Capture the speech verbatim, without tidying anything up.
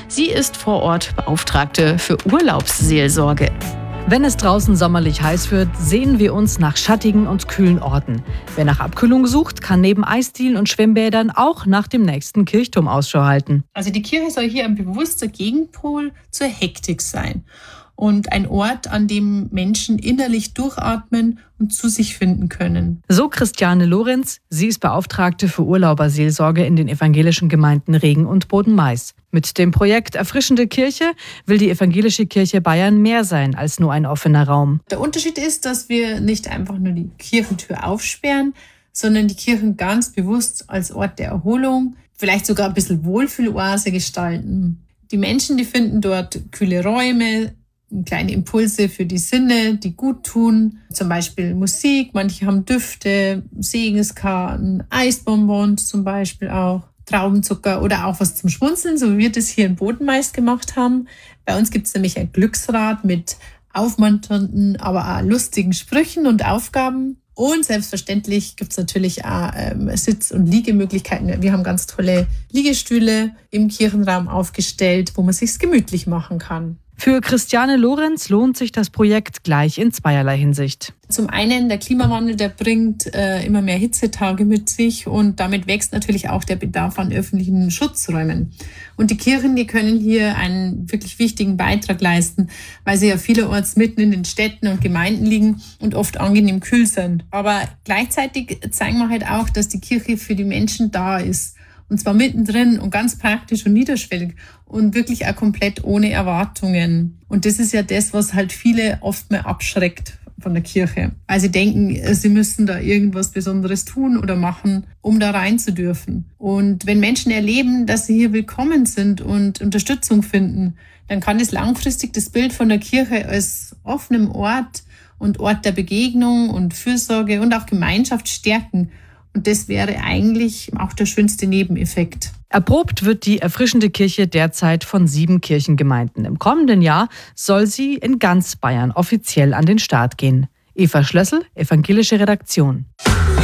Sie ist vor Ort Beauftragte für Urlaubsseelsorge. Wenn es draußen sommerlich heiß wird, sehen wir uns nach schattigen und kühlen Orten. Wer nach Abkühlung sucht, kann neben Eisdielen und Schwimmbädern auch nach dem nächsten Kirchturm Ausschau halten. Also die Kirche soll hier ein bewusster Gegenpol zur Hektik sein und ein Ort, an dem Menschen innerlich durchatmen und zu sich finden können. So Christiane Lorenz. Sie ist Beauftragte für Urlauberseelsorge in den evangelischen Gemeinden Regen und Boden-Mais. Mit dem Projekt Erfrischende Kirche will die evangelische Kirche Bayern mehr sein als nur ein offener Raum. Der Unterschied ist, dass wir nicht einfach nur die Kirchentür aufsperren, sondern die Kirchen ganz bewusst als Ort der Erholung, vielleicht sogar ein bisschen Wohlfühloase gestalten. Die Menschen, die finden dort kühle Räume, kleine Impulse für die Sinne, die gut tun. Zum Beispiel Musik, manche haben Düfte, Segenskarten, Eisbonbons zum Beispiel auch, Traubenzucker oder auch was zum Schmunzeln, so wie wir das hier in Boden-Mais gemacht haben. Bei uns gibt es nämlich ein Glücksrad mit aufmunternden, aber auch lustigen Sprüchen und Aufgaben. Und selbstverständlich gibt es natürlich auch ähm, Sitz- und Liegemöglichkeiten. Wir haben ganz tolle Liegestühle im Kirchenraum aufgestellt, wo man sich's gemütlich machen kann. Für Christiane Lorenz lohnt sich das Projekt gleich in zweierlei Hinsicht. Zum einen, der Klimawandel, der bringt äh, immer mehr Hitzetage mit sich und damit wächst natürlich auch der Bedarf an öffentlichen Schutzräumen. Und die Kirchen, die können hier einen wirklich wichtigen Beitrag leisten, weil sie ja vielerorts mitten in den Städten und Gemeinden liegen und oft angenehm kühl sind. Aber gleichzeitig zeigen wir halt auch, dass die Kirche für die Menschen da ist. Und zwar mittendrin und ganz praktisch und niederschwellig und wirklich auch komplett ohne Erwartungen. Und das ist ja das, was halt viele oft mal abschreckt von der Kirche. Weil sie denken, sie müssen da irgendwas Besonderes tun oder machen, um da rein zu dürfen. Und wenn Menschen erleben, dass sie hier willkommen sind und Unterstützung finden, dann kann es langfristig das Bild von der Kirche als offenem Ort und Ort der Begegnung und Fürsorge und auch Gemeinschaft stärken. Und das wäre eigentlich auch der schönste Nebeneffekt. Erprobt wird die Erfrischende Kirche derzeit von sieben Kirchengemeinden. Im kommenden Jahr soll sie in ganz Bayern offiziell an den Start gehen. Eva Schlössel, evangelische Redaktion.